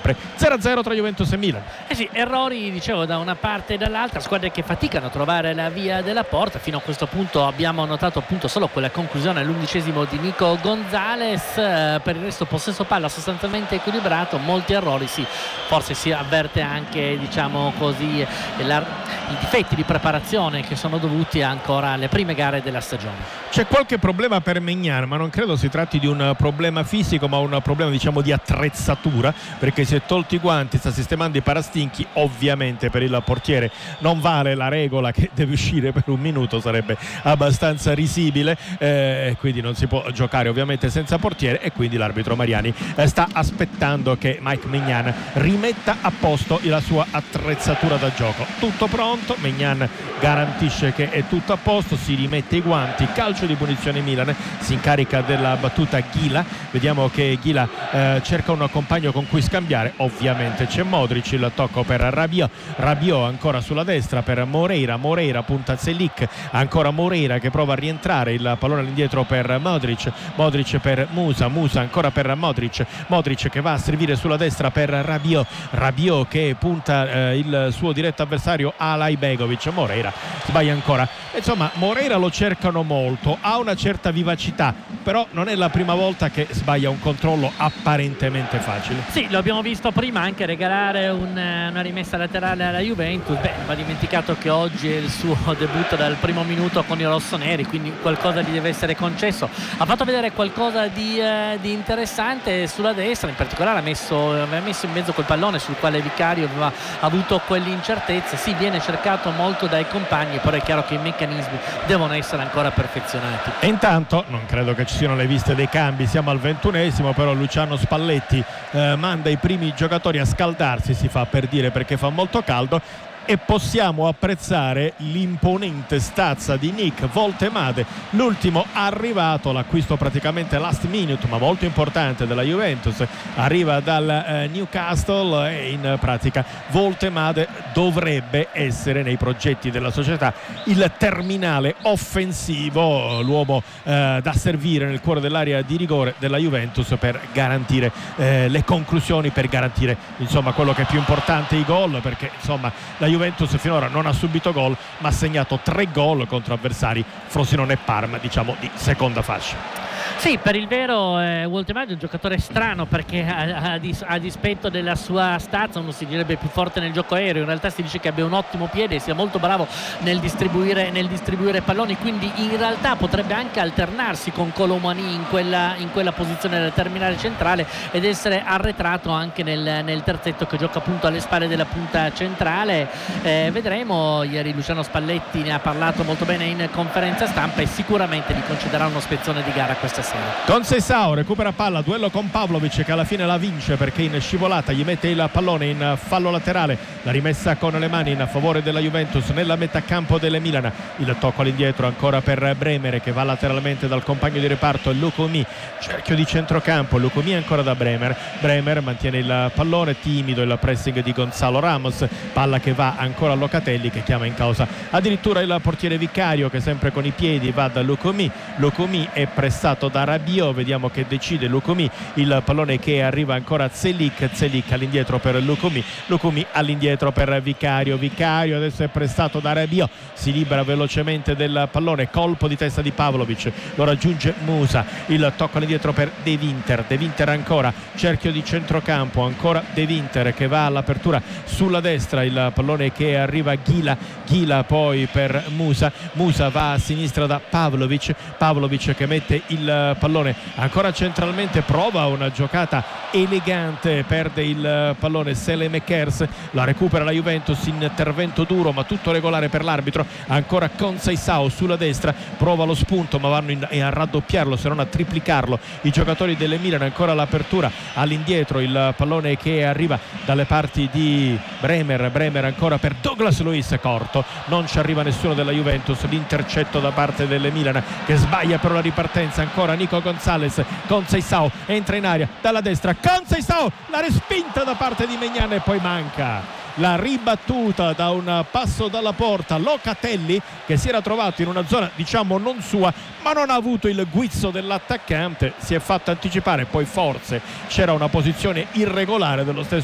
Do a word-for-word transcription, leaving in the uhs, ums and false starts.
sempre zero a zero tra Juventus e Milan. Eh sì, errori dicevo da una parte e dall'altra, squadre che faticano a trovare la via della porta. Fino a questo punto abbiamo notato appunto solo quella conclusione all'undicesimo di Nico Gonzalez, eh, per il resto possesso palla sostanzialmente equilibrato, molti errori, sì, forse si avverte anche diciamo così la, i difetti di preparazione che sono dovuti ancora alle prime gare della stagione. C'è qualche problema per Maignan, ma non credo si tratti di un problema fisico, ma un problema diciamo di attrezzatura, perché si è tolto i guanti, sta sistemando i parastinchi. Ovviamente per il portiere non vale la regola che deve uscire per un minuto, sarebbe abbastanza risibile, eh, quindi non si può giocare ovviamente senza portiere, e quindi l'arbitro Mariani eh, sta aspettando che Mike Maignan rimetta a posto la sua attrezzatura da gioco. Tutto pronto, Maignan garantisce che è tutto a posto, si rimette i guanti, calcio di punizione Milan, si incarica della battuta Ghila, vediamo che Ghila eh, cerca un compagno con cui scambiare, ovviamente c'è Modric, il tocco per Rabiot, Rabiot ancora sulla destra per Moreira, Moreira punta Zelik, ancora Moreira che prova a rientrare, il pallone all'indietro per Modric, Modric per Musa, Musa ancora per Modric, Modric che va a servire sulla destra per Rabiot, Rabiot che punta eh, il suo diretto avversario Alajbegovic, Moreira sbaglia ancora, insomma Moreira lo cercano molto, ha una certa vivacità, però non è la prima volta che sbaglia un controllo apparentemente facile. Sì, lo abbiamo visto prima anche regalare un, una rimessa laterale alla Juventus. Beh, va dimenticato che oggi è il suo debutto dal primo minuto con i rossoneri, quindi qualcosa gli deve essere concesso. Ha fatto vedere qualcosa di, eh, di interessante sulla destra, in particolare ha messo, aveva messo in mezzo quel pallone sul quale Vicario aveva avuto quell'incertezza. Sì, viene cercato molto dai compagni, però è chiaro che i meccanismi devono essere ancora perfezionati. E intanto non credo che ci siano le viste dei cambi, siamo al ventunesimo, però Luciano Spalletti eh, manda i primi giocatori a scaldarsi, si fa per dire, perché fa molto caldo, e possiamo apprezzare l'imponente stazza di Nick Voltemade, l'ultimo arrivato, l'acquisto praticamente last minute ma molto importante della Juventus, arriva dal eh, Newcastle, e in pratica Voltemade dovrebbe essere nei progetti della società il terminale offensivo, l'uomo eh, da servire nel cuore dell'area di rigore della Juventus per garantire eh, le conclusioni, per garantire insomma quello che è più importante, i gol, perché insomma la Juventus finora non ha subito gol ma ha segnato tre gol contro avversari Frosinone e Parma, diciamo di seconda fascia. Sì, per il vero eh, Voltemade è un giocatore strano, perché a, a, dis, a dispetto della sua stazza uno si direbbe più forte nel gioco aereo, in realtà si dice che abbia un ottimo piede e sia molto bravo nel distribuire, nel distribuire palloni, quindi in realtà potrebbe anche alternarsi con Colomani in quella, in quella posizione del terminale centrale ed essere arretrato anche nel, nel terzetto che gioca appunto alle spalle della punta centrale. Eh, vedremo, ieri Luciano Spalletti ne ha parlato molto bene in conferenza stampa e sicuramente gli concederà uno spezzone di gara questa sera. Conceição recupera palla, duello con Pavlovic che alla fine la vince perché in scivolata gli mette il pallone in fallo laterale, la rimessa con le mani in favore della Juventus nella metà campo delle Milan, il tocco all'indietro ancora per Bremer che va lateralmente dal compagno di reparto Lucumi, cerchio di centrocampo, Lucumi ancora da Bremer, Bremer mantiene il pallone, timido il pressing di Gonzalo Ramos, palla che va ancora a Locatelli che chiama in causa addirittura il portiere Vicario che sempre con i piedi va da Lucumi, Lucumi è pressato da Rabiot, vediamo che decide Lucumi, il pallone che arriva ancora a Zelik, Zelik all'indietro per Lucumi, Lucumi all'indietro per Vicario, Vicario adesso è pressato da Rabiot, si libera velocemente del pallone, colpo di testa di Pavlovic, lo raggiunge Musa, il tocco all'indietro per De Winter, De Winter ancora, cerchio di centrocampo, ancora De Winter che va all'apertura sulla destra, il pallone che arriva a Ghila, Ghila poi per Musa, Musa va a sinistra da Pavlovic, Pavlovic che mette il pallone ancora centralmente, prova una giocata elegante, perde il pallone Saelemaekers, la recupera la Juventus, intervento duro ma tutto regolare per l'arbitro, ancora Conceição sulla destra, prova lo spunto ma vanno in, a raddoppiarlo se non a triplicarlo i giocatori delle Milan, ancora l'apertura all'indietro, il pallone che arriva dalle parti di Bremer, Bremer ancora per Douglas Luiz, corto, non ci arriva nessuno della Juventus, l'intercetto da parte delle Milan che sbaglia però la ripartenza, ancora Nico Gonzalez, Conceição entra in aria dalla destra, Conceição, la respinta da parte di Maignan e poi manca la ribattuta da un passo dalla porta Locatelli che si era trovato in una zona diciamo non sua ma non ha avuto il guizzo dell'attaccante, si è fatto anticipare, poi forse c'era una posizione irregolare dello stesso